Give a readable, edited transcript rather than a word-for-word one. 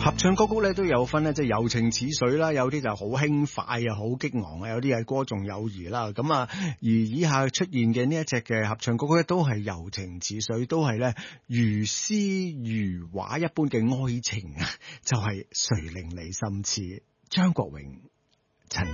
合唱歌曲咧都有分咧，即係柔情似水啦，有啲就好輕快啊，好激昂啊，有啲係歌頌友誼啦。咁啊，而以下出現嘅呢一隻嘅合唱歌曲咧，都係柔情似水，都係咧如詩如畫一般嘅愛情啊，就係誰令你心痴，張國榮。